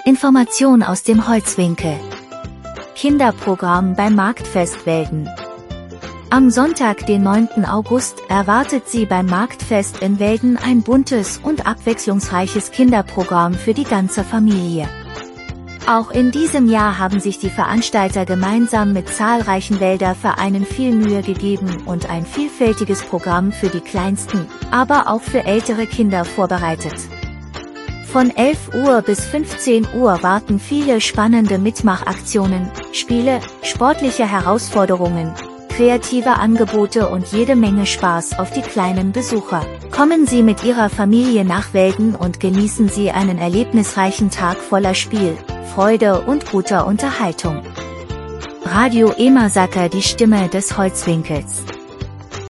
Information aus dem Holzwinkel. Kinderprogramm beim Marktfest Welden. Am Sonntag, den 9. August, erwartet Sie beim Marktfest in Welden ein buntes und abwechslungsreiches Kinderprogramm für die ganze Familie. Auch in diesem Jahr haben sich die Veranstalter gemeinsam mit zahlreichen Welder Vereinen viel Mühe gegeben und ein vielfältiges Programm für die kleinsten, aber auch für ältere Kinder vorbereitet. Von 11 Uhr bis 15 Uhr warten viele spannende Mitmachaktionen, Spiele, sportliche Herausforderungen, kreative Angebote und jede Menge Spaß auf die kleinen Besucher. Kommen Sie mit Ihrer Familie nach Welden und genießen Sie einen erlebnisreichen Tag voller Spiel, Freude und guter Unterhaltung. Radio Emersaker, die Stimme des Holzwinkels.